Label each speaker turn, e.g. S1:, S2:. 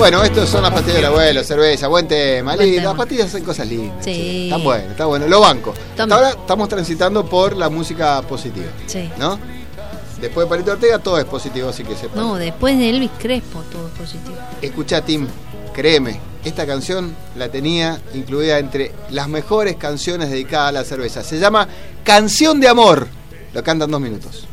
S1: Bueno, estos son las pastillas del abuelo, cerveza, buen tema. Las pastillas hacen cosas lindas.
S2: Sí.
S1: Está bueno, lo banco. Hasta ahora estamos transitando por la música positiva.
S2: Sí.
S1: ¿No? Después de Palito Ortega todo es positivo, así que sepa.
S2: No, después de Elvis Crespo todo es positivo.
S1: Escuchá, Tim, créeme, esta canción la tenía incluida entre las mejores canciones dedicadas a la cerveza. Se llama Canción de Amor. Lo cantan 2 minutos.